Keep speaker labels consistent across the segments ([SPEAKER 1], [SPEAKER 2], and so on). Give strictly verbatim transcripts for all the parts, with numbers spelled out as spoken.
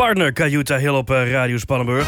[SPEAKER 1] partner Cayuta Hill op uh, Radio Spannenburg.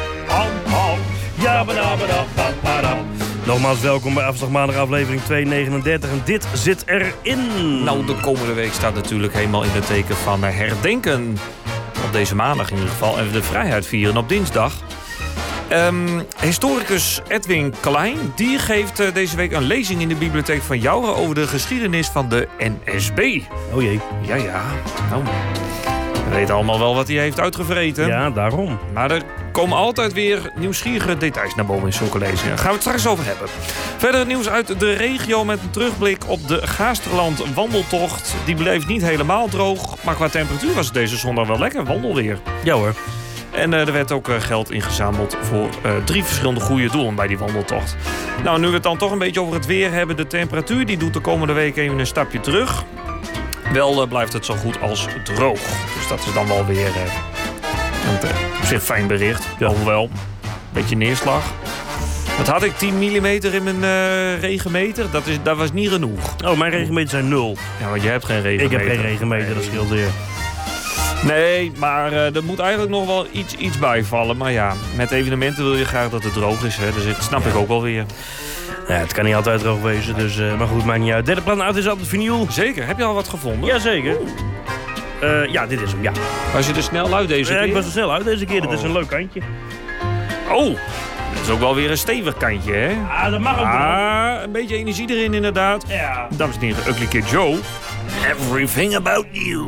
[SPEAKER 1] Nogmaals welkom bij Afslag Maandag aflevering tweehonderdnegenendertig en dit zit erin.
[SPEAKER 2] Nou, de komende week staat natuurlijk helemaal in het teken van herdenken. Op deze maandag in ieder geval. En de vrijheid vieren op dinsdag. Um, historicus Edwin Klein die geeft uh, deze week een lezing in de bibliotheek van Jouren over de geschiedenis van de N S B.
[SPEAKER 1] Oh jee.
[SPEAKER 2] Ja, ja. Nou, we weten allemaal wel wat hij heeft uitgevreten.
[SPEAKER 1] Ja, daarom.
[SPEAKER 2] Maar er komen altijd weer nieuwsgierige details naar boven in zulke lezingen. Daar gaan we het straks over hebben. Verder het nieuws uit de regio met een terugblik op de Gaasterland wandeltocht. Die bleef niet helemaal droog, maar qua temperatuur was het deze zondag wel lekker wandelweer.
[SPEAKER 1] Ja hoor.
[SPEAKER 2] En uh, er werd ook uh, geld ingezameld voor uh, drie verschillende goede doelen bij die wandeltocht. Nou, nu we het dan toch een beetje over het weer hebben. De temperatuur die doet de komende week even een stapje terug. Wel uh, blijft het zo goed als droog. Dus dat is dan wel weer uh, een uh, op zich fijn bericht. Ja. Alhoewel, een beetje neerslag. Wat had ik? tien millimeter in mijn uh, regenmeter? Dat, is, dat was niet genoeg.
[SPEAKER 1] Oh, mijn regenmeters zijn nul.
[SPEAKER 2] Ja, want je hebt geen regenmeter.
[SPEAKER 1] Ik heb geen regenmeter, nee. Dat scheelt weer.
[SPEAKER 2] Nee, maar uh, er moet eigenlijk nog wel iets, iets bijvallen. Maar ja, met evenementen wil je graag dat het droog is. Hè? Dus dat snap ja. ik ook wel weer.
[SPEAKER 1] Ja, het kan niet altijd droog wezen, dus, uh, maar goed, maakt niet uit. Derde plan uit is altijd vinyl.
[SPEAKER 2] Zeker, heb je al wat gevonden?
[SPEAKER 1] Jazeker. Uh, ja, dit is hem, ja.
[SPEAKER 2] Was je er snel uit deze
[SPEAKER 1] ja,
[SPEAKER 2] keer?
[SPEAKER 1] Ik was er snel uit deze keer, oh. Dit is een leuk kantje.
[SPEAKER 2] Oh, dat is ook wel weer een stevig kantje, hè?
[SPEAKER 1] Ah, dat mag ook wel.
[SPEAKER 2] Ah, een beetje energie erin inderdaad.
[SPEAKER 1] Ja.
[SPEAKER 2] Dames en heren, Ugly Kid Joe.
[SPEAKER 1] Everything about you.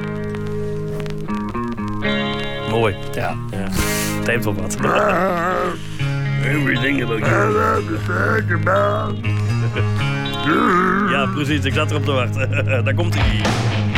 [SPEAKER 1] Mooi. Ja. Ja. Het heeft wel wat. Everything about you. Ja, precies. Ik zat erop te wachten. Daar komt hij.